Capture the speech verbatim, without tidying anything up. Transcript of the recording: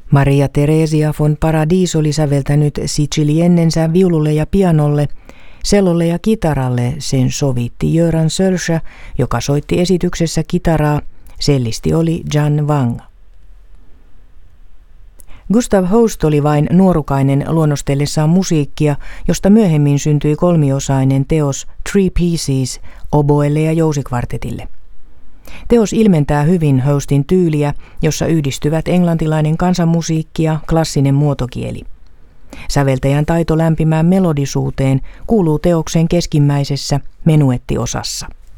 Maria Theresia von Paradis oli säveltänyt Siciliennensä viululle ja pianolle, cellolle ja kitaralle, sen sovitti Göran Sölscha, joka soitti esityksessä kitaraa, sellisti oli Jan Wang. Gustav Holst oli vain nuorukainen luonnostellessaan musiikkia, josta myöhemmin syntyi kolmiosainen teos Three Pieces oboelle ja jousikvartetille. Teos ilmentää hyvin Holstin tyyliä, jossa yhdistyvät englantilainen kansanmusiikki ja klassinen muotokieli. Säveltäjän taito lämpimään melodisuuteen kuuluu teoksen keskimmäisessä menuettiosassa.